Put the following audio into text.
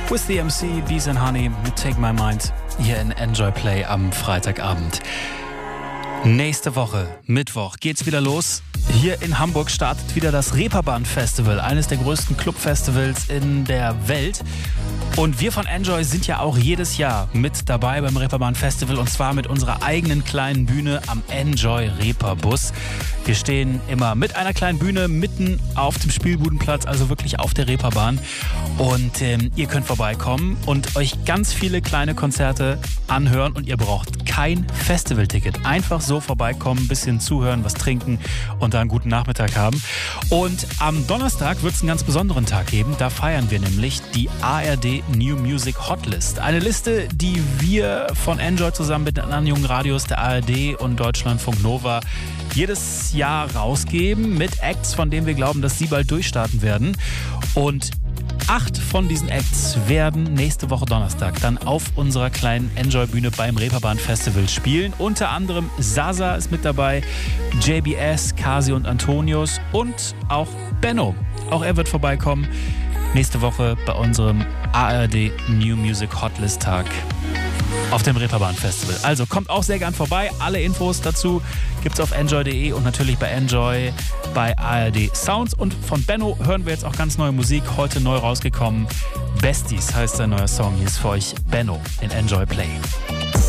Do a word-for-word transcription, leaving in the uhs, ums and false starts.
with the M C Bees and Honey mit Take My Mind hier in Enjoy Play am Freitagabend. Nächste Woche, Mittwoch, geht's wieder los. Hier in Hamburg startet wieder das Reeperbahn Festival, eines der größten Clubfestivals in der Welt. Und wir von Enjoy sind ja auch jedes Jahr mit dabei beim Reeperbahn Festival, und zwar mit unserer eigenen kleinen Bühne am Enjoy Reeperbus. Wir stehen immer mit einer kleinen Bühne mitten auf dem Spielbudenplatz, also wirklich auf der Reeperbahn. Und ähm, ihr könnt vorbeikommen und euch ganz viele kleine Konzerte anhören, und ihr braucht kein Festivalticket. Einfach so vorbeikommen, ein bisschen zuhören, was trinken und da einen guten Nachmittag haben. Und am Donnerstag wird es einen ganz besonderen Tag geben. Da feiern wir nämlich die A R D New Music Hotlist. Eine Liste, die wir von Enjoy zusammen mit den anderen jungen Radios der A R D und Deutschlandfunk Nova jedes Jahr rausgeben mit Acts, von denen wir glauben, dass sie bald durchstarten werden. Und acht von diesen Acts werden nächste Woche Donnerstag dann auf unserer kleinen Enjoy-Bühne beim Reeperbahn Festival spielen. Unter anderem Sasa ist mit dabei, J B S, Kasi und Antonius und auch Benno. Auch er wird vorbeikommen nächste Woche bei unserem A R D New Music Hotlist Tag auf dem Reeperbahn Festival. Also kommt auch sehr gern vorbei. Alle Infos dazu gibt's auf enjoy punkt de und natürlich bei Enjoy, bei A R D Sounds. Und von Benno hören wir jetzt auch ganz neue Musik. Heute neu rausgekommen. Besties heißt sein neuer Song. Hier ist für euch Benno in Enjoy Play.